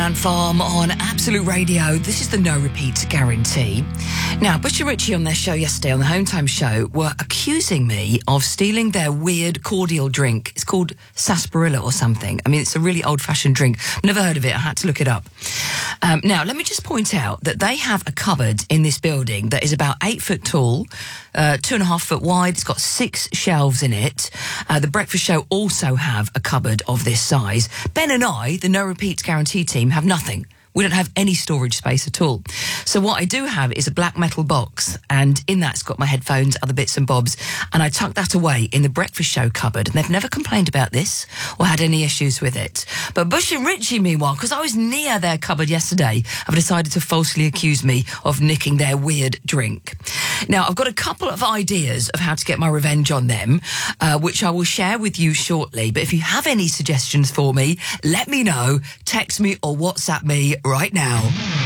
And Farm on Absolute Radio. This is the no repeat guarantee. Now, Bush and Richie on their show yesterday, on the Home Time show, were accusing me of stealing their weird cordial drink. It's called sarsaparilla or something. I mean, it's a really old-fashioned drink. Never heard of it. I had to look it up. Now, let me just point out that they have a cupboard in this building that is about 8 foot tall, 2.5 foot wide. It's got 6 shelves in it. The Breakfast Show also have a cupboard of this size. Ben and I, the no repeat guarantee team, have nothing. We don't have any storage space at all. So what I do have is a black metal box, and in that's got my headphones, other bits and bobs, and I tuck that away in the Breakfast Show cupboard, and they've never complained about this or had any issues with it. But Bush and Richie, meanwhile, because I was near their cupboard yesterday, have decided to falsely accuse me of nicking their weird drink. Now, I've got a couple of ideas of how to get my revenge on them, which I will share with you shortly. But if you have any suggestions for me, let me know. Text me or WhatsApp me right now.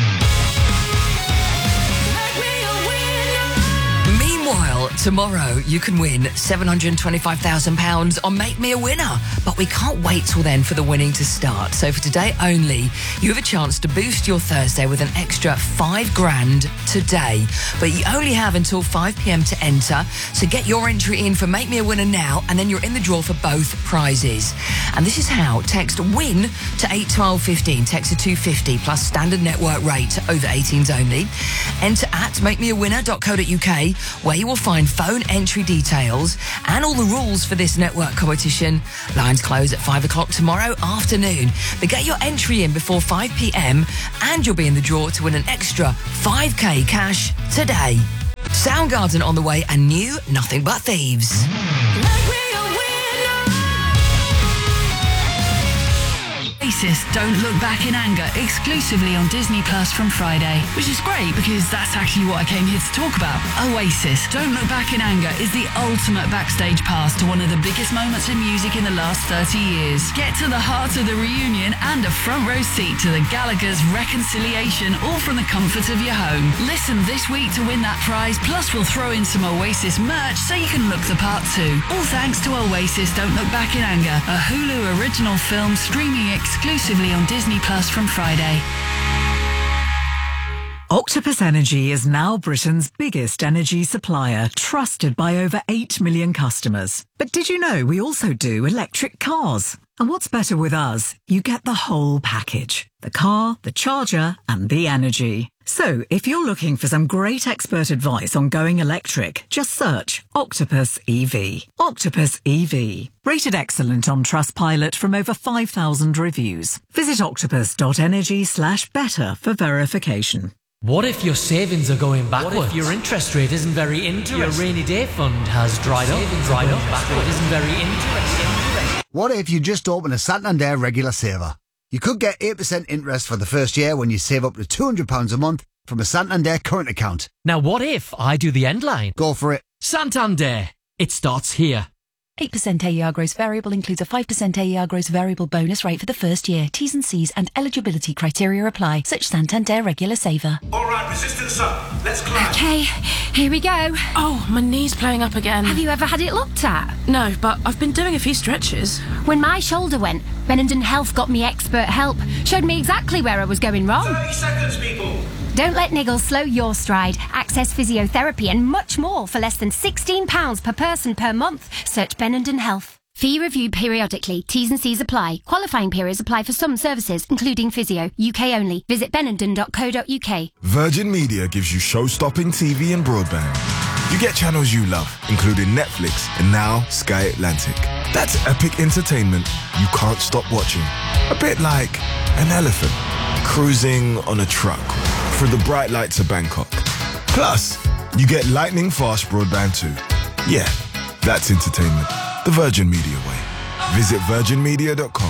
Meanwhile, tomorrow you can win £725,000 on Make Me a Winner. But we can't wait till then for the winning to start. So for today only, you have a chance to boost your Thursday with an extra £5,000 today. But you only have until 5 p.m. to enter. So get your entry in for Make Me a Winner now, and then you're in the draw for both prizes. And this is how. Text WIN to 81215. Text to 250 plus standard network rate over 18s only. Enter at makemeawinner.co.uk, where you will find phone entry details and all the rules for this network competition. Lines close at 5 o'clock tomorrow afternoon. But get your entry in before 5 p.m. and you'll be in the draw to win an extra 5k cash today. Soundgarden on the way and new Nothing But Thieves. Oasis Don't Look Back in Anger exclusively on Disney Plus from Friday, which is great because that's actually what I came here to talk about. Oasis Don't Look Back in Anger is the ultimate backstage pass to one of the biggest moments in music in the last 30 years. Get to the heart of the reunion and a front row seat to the Gallagher's reconciliation, all from the comfort of your home. Listen this week to win that prize, plus we'll throw in some Oasis merch so you can look the part too. All thanks to Oasis Don't Look Back in Anger, a Hulu original film streaming exclusively on Disney Plus from Friday. Octopus Energy is now Britain's biggest energy supplier, trusted by over 8 million customers. But did you know we also do electric cars? And what's better with us? You get the whole package. The car, the charger, and the energy. So, if you're looking for some great expert advice on going electric, just search Octopus EV. Octopus EV. Rated excellent on Trustpilot from over 5,000 reviews. Visit octopus.energy/better for verification. What if your savings are going backwards? What if your interest rate isn't very interesting? Your rainy day fund has dried up. Backward isn't very interesting. What if you just open a Santander regular saver? You could get 8% interest for the first year when you save up to £200 a month from a Santander current account. Now what if I do the end line? Go for it. Santander. It starts here. 8% AER gross variable includes a 5% AER gross variable bonus rate for the first year. T's and C's and eligibility criteria apply. Such Santander regular saver. All right, resistance up. Let's climb. Okay, here we go. Oh, my knee's playing up again. Have you ever had it looked at? No, but I've been doing a few stretches. When my shoulder went, Benenden Health got me expert help. Showed me exactly where I was going wrong. 30 seconds, people. Don't let niggles slow your stride. Access physiotherapy and much more for less than £16 per person per month. Search Benenden Health. Fee reviewed periodically. T's and C's apply. Qualifying periods apply for some services, including physio. UK only. Visit benenden.co.uk. Virgin Media gives you show-stopping TV and broadband. You get channels you love, including Netflix and now Sky Atlantic. That's epic entertainment you can't stop watching. A bit like an elephant cruising on a truck through the bright lights of Bangkok. Plus, you get lightning fast broadband too. Yeah, that's entertainment. The Virgin Media way. Visit virginmedia.com.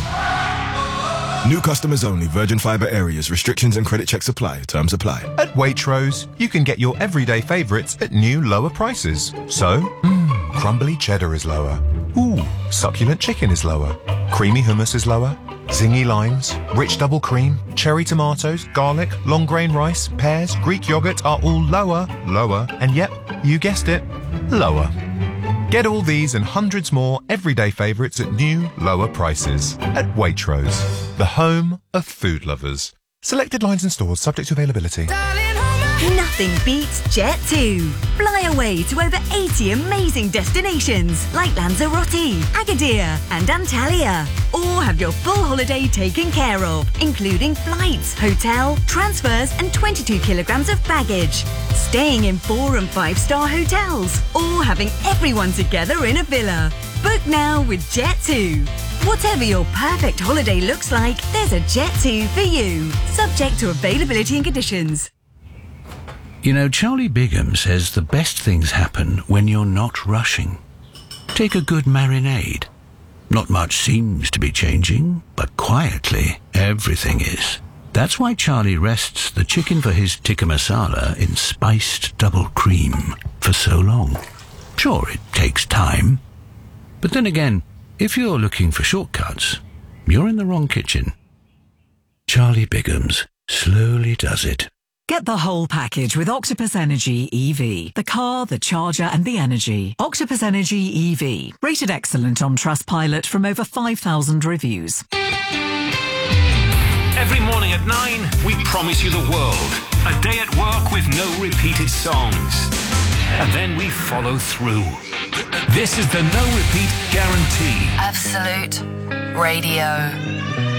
New customers only. Virgin Fibre areas. Restrictions and credit checks apply. Terms apply. At Waitrose, you can get your everyday favourites at new lower prices. So, crumbly cheddar is lower. Ooh, succulent chicken is lower. Creamy hummus is lower. Zingy limes, rich double cream, cherry tomatoes, garlic, long grain rice, pears, Greek yogurt are all lower, and yep, you guessed it, lower. Get all these and hundreds more everyday favourites at new, lower prices. At Waitrose, the home of food lovers. Selected lines and stores subject to availability. Nothing beats Jet2. Fly away to over 80 amazing destinations like Lanzarote, Agadir and Antalya. Or have your full holiday taken care of, including flights, hotel, transfers and 22 kilograms of baggage. Staying in 4- and 5-star hotels. Or having everyone together in a villa. Book now with Jet2. Whatever your perfect holiday looks like, there's a Jet2 for you. Subject to availability and conditions. You know, Charlie Bigham says the best things happen when you're not rushing. Take a good marinade. Not much seems to be changing, but quietly, everything is. That's why Charlie rests the chicken for his tikka masala in spiced double cream for so long. Sure, it takes time. But then again, if you're looking for shortcuts, you're in the wrong kitchen. Charlie Bigham's slowly does it. Get the whole package with Octopus Energy EV. The car, the charger and the energy. Octopus Energy EV. Rated excellent on Trustpilot from over 5,000 reviews. Every morning at 9, we promise you the world. A day at work with no repeated songs. And then we follow through. This is the No Repeat Guarantee. Absolute Radio.